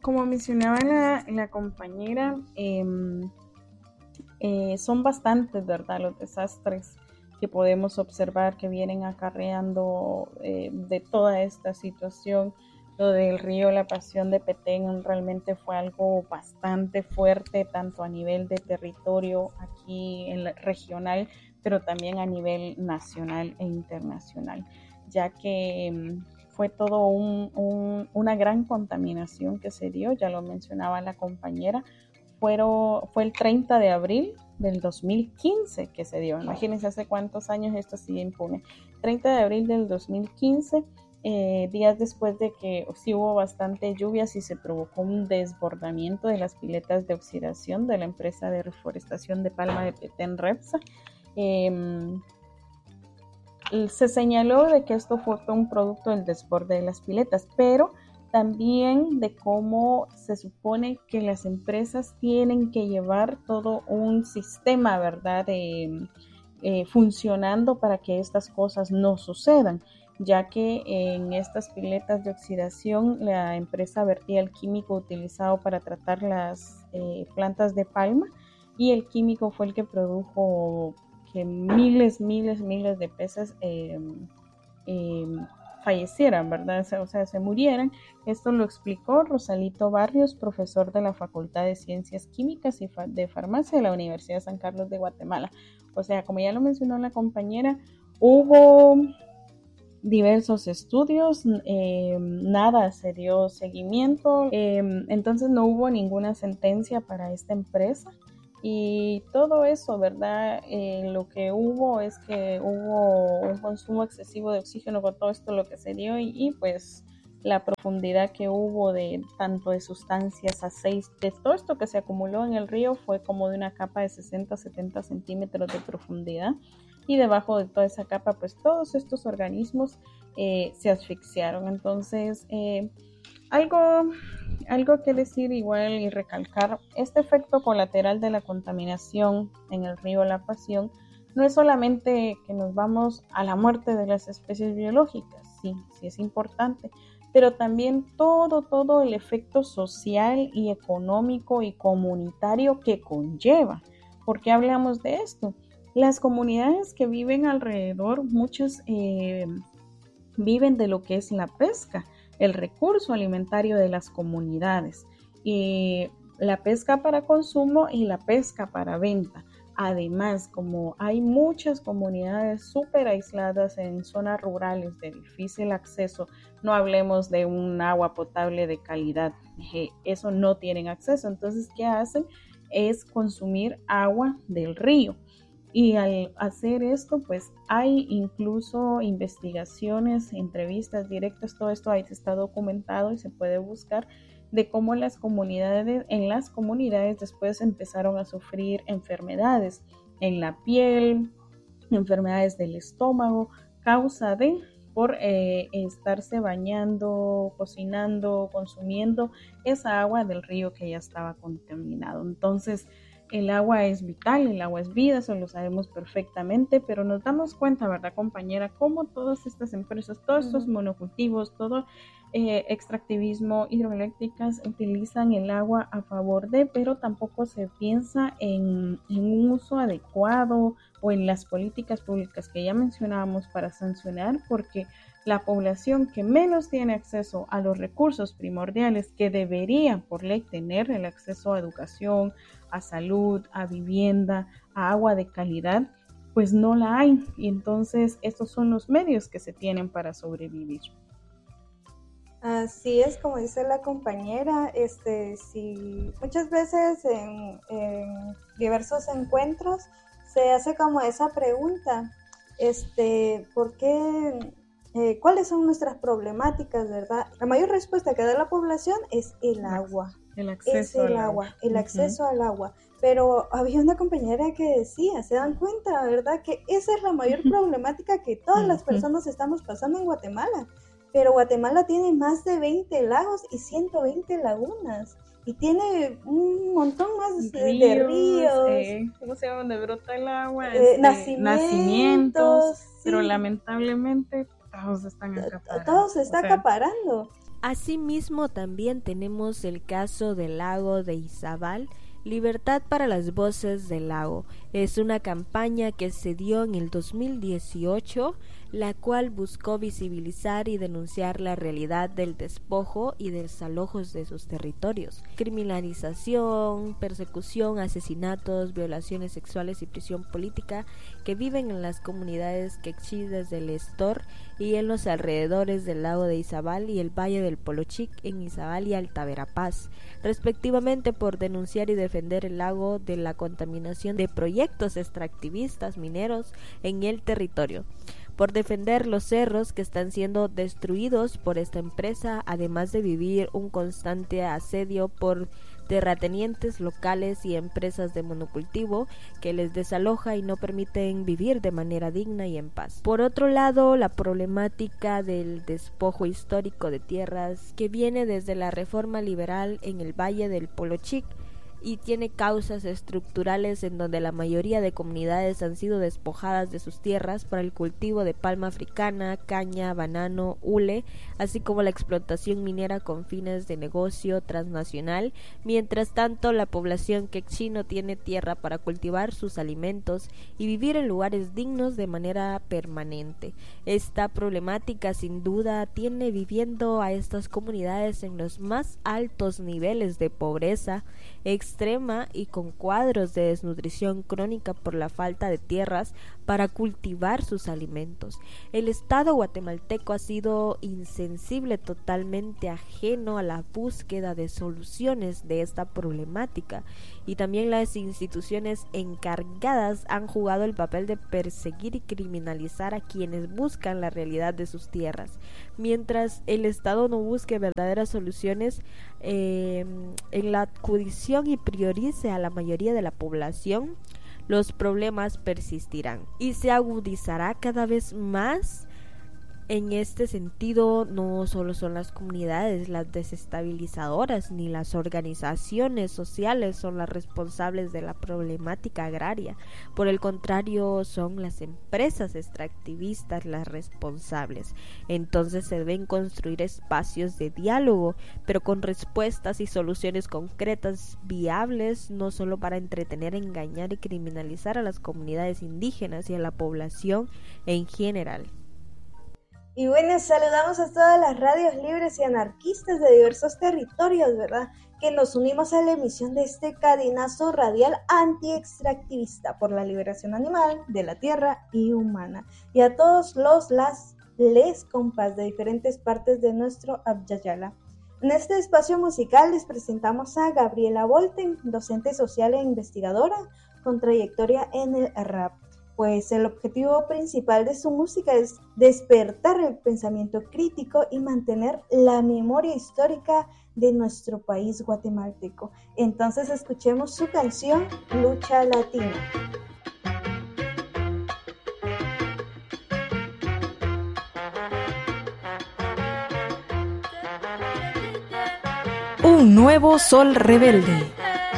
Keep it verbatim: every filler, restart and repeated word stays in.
como mencionaba la, la compañera, eh, eh, son bastantes, ¿verdad?, los desastres que podemos observar que vienen acarreando eh, de toda esta situación. Lo del río La Pasión de Petén realmente fue algo bastante fuerte, tanto a nivel de territorio aquí en la, regional, pero también a nivel nacional e internacional, ya que um, fue todo un, un, una gran contaminación que se dio, ya lo mencionaba la compañera. Fueron, fue el treinta de abril del dos mil quince que se dio. Imagínense hace cuántos años esto sigue impune. treinta de abril del dos mil quince, eh, días después de que sí hubo bastante lluvias y se provocó un desbordamiento de las piletas de oxidación de la empresa de reforestación de Palma de Petén, Repsa. Eh, se señaló de que esto fue un producto del desborde de las piletas, pero también de cómo se supone que las empresas tienen que llevar todo un sistema, ¿verdad?, de, eh, funcionando para que estas cosas no sucedan, ya que en estas piletas de oxidación la empresa vertía el químico utilizado para tratar las eh, plantas de palma, y el químico fue el que produjo que miles, miles, miles de peces eh, eh, fallecieran, ¿verdad? O sea, se murieran. Esto lo explicó Rosalito Barrios, profesor de la Facultad de Ciencias Químicas y de Farmacia de la Universidad de San Carlos de Guatemala. O sea, como ya lo mencionó la compañera, hubo diversos estudios, eh, nada se dio seguimiento, eh, entonces no hubo ninguna sentencia para esta empresa. Y todo eso, ¿verdad? Eh, lo que hubo es que hubo un consumo excesivo de oxígeno con todo esto lo que se dio, y, y pues la profundidad que hubo de tanto de sustancias, aceites, todo esto que se acumuló en el río fue como de una capa de sesenta a setenta centímetros de profundidad, y debajo de toda esa capa pues todos estos organismos eh, se asfixiaron. Entonces eh, algo Algo que decir igual y recalcar, este efecto colateral de la contaminación en el río La Pasión no es solamente que nos vamos a la muerte de las especies biológicas, sí, sí es importante, pero también todo, todo el efecto social y económico y comunitario que conlleva. ¿Por qué hablamos de esto? Las comunidades que viven alrededor, muchas eh, viven de lo que es la pesca, el recurso alimentario de las comunidades, y la pesca para consumo y la pesca para venta. Además, como hay muchas comunidades súper aisladas en zonas rurales de difícil acceso, no hablemos de un agua potable de calidad, eso no tienen acceso. Entonces, ¿qué hacen? Es consumir agua del río. Y al hacer esto, pues hay incluso investigaciones, entrevistas directas, todo esto ahí está documentado y se puede buscar, de cómo las comunidades, en las comunidades después empezaron a sufrir enfermedades en la piel, enfermedades del estómago, causa de por eh, estarse bañando, cocinando, consumiendo esa agua del río que ya estaba contaminado. Entonces, el agua es vital, el agua es vida, eso lo sabemos perfectamente, pero nos damos cuenta, ¿verdad, compañera?, cómo todas estas empresas, todos estos monocultivos, todo eh, extractivismo, hidroeléctricas utilizan el agua a favor de, pero tampoco se piensa en, en un uso adecuado o en las políticas públicas que ya mencionábamos para sancionar, porque la población que menos tiene acceso a los recursos primordiales que deberían por ley tener, el acceso a educación, a salud, a vivienda, a agua de calidad, pues no la hay. Y entonces estos son los medios que se tienen para sobrevivir. Así es, como dice la compañera, este, si muchas veces en, en diversos encuentros se hace como esa pregunta, este, ¿por qué? Eh, ¿Cuáles son nuestras problemáticas, verdad? La mayor respuesta que da la población es el agua. El acceso es el al agua, agua. el Uh-huh. acceso al agua. Pero había una compañera que decía, se dan cuenta, ¿verdad?, que esa es la mayor uh-huh. problemática que todas uh-huh. las personas estamos pasando en Guatemala. Pero Guatemala tiene más de veinte lagos y ciento veinte lagunas. Y tiene un montón más de ríos. De ríos eh, ¿Cómo se llama? Donde brota el agua. Eh, este, nacimientos. Nacimientos. Sí. Pero lamentablemente todos están acaparando. Todos se está o sea, acaparando. Asimismo, también tenemos el caso del lago de Izabal, Libertad para las Voces del Lago. Es una campaña que se dio en el dos mil dieciocho, la cual buscó visibilizar y denunciar la realidad del despojo y desalojos de sus territorios. Criminalización, persecución, asesinatos, violaciones sexuales y prisión política que viven en las comunidades quechíes del Estor y en los alrededores del lago de Izabal y el valle del Polochic en Izabal y Alta Verapaz, respectivamente, por denunciar y defender el lago de la contaminación de proyectos extractivistas mineros en el territorio, por defender los cerros que están siendo destruidos por esta empresa, además de vivir un constante asedio por terratenientes locales y empresas de monocultivo que les desaloja y no permiten vivir de manera digna y en paz. Por otro lado, la problemática del despojo histórico de tierras que viene desde la reforma liberal en el Valle del Polochic y tiene causas estructurales en donde la mayoría de comunidades han sido despojadas de sus tierras para el cultivo de palma africana, caña, banano, hule, así como la explotación minera con fines de negocio transnacional. Mientras tanto, la población quechí no tiene tierra para cultivar sus alimentos y vivir en lugares dignos de manera permanente. Esta problemática sin duda tiene viviendo a estas comunidades en los más altos niveles de pobreza extrema y con cuadros de desnutrición crónica por la falta de tierras para cultivar sus alimentos. El Estado guatemalteco ha sido insensible, totalmente ajeno a la búsqueda de soluciones de esta problemática, y también las instituciones encargadas han jugado el papel de perseguir y criminalizar a quienes buscan la realidad de sus tierras. Mientras el Estado no busque verdaderas soluciones eh, en la acudición y priorice a la mayoría de la población, los problemas persistirán y se agudizará cada vez más. En este sentido, no solo son las comunidades las desestabilizadoras, ni las organizaciones sociales son las responsables de la problemática agraria. Por el contrario, son las empresas extractivistas las responsables. Entonces se deben construir espacios de diálogo, pero con respuestas y soluciones concretas, viables, no solo para entretener, engañar y criminalizar a las comunidades indígenas y a la población en general. Y bueno, saludamos a todas las radios libres y anarquistas de diversos territorios, ¿verdad? Que nos unimos a la emisión de este cadenazo radial anti-extractivista por la liberación animal de la tierra y humana. Y a todos los, las, les compas de diferentes partes de nuestro Abya-Yala. En este espacio musical les presentamos a Gabriela Volten, docente social e investigadora con trayectoria en el rap. Pues el objetivo principal de su música es despertar el pensamiento crítico y mantener la memoria histórica de nuestro país guatemalteco. Entonces escuchemos su canción Lucha Latina. Un nuevo sol rebelde.